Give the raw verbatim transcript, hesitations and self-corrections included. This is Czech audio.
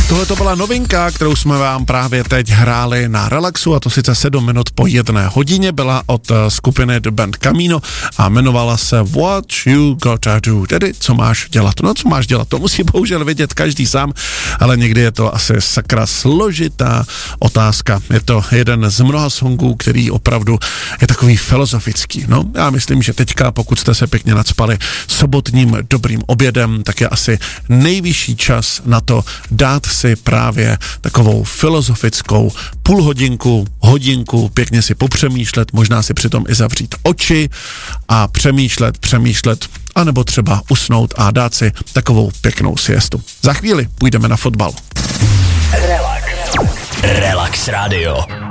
Tohle to byla novinka, kterou jsme vám právě teď hráli na Relaxu, a to sice sedm minut po jedné hodině, byla od skupiny The Band Camino a jmenovala se What You Gotta Do, tedy co máš dělat. No co máš dělat, to musí bohužel vědět každý sám, ale někdy je to asi sakra složitá otázka. Je to jeden z mnoha songů, který opravdu je takový filozofický. No, já myslím, že teďka, pokud jste se pěkně nacpali sobotním dobrým obědem, tak je asi nejvyšší čas na to dát si právě takovou filozofickou půlhodinku, hodinku, pěkně si popřemýšlet, možná si přitom i zavřít oči a přemýšlet, přemýšlet, anebo třeba usnout a dát si takovou pěknou siestu. Za chvíli půjdeme na fotbal. Relax. Relax Radio.